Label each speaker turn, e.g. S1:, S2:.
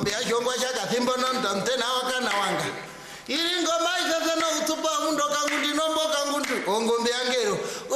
S1: ngombe ashongwa shaka thimbo nondo mtena wakana wanga ili ngoma isasa no utupa mundo kangundi nombo kangundi ongombe angero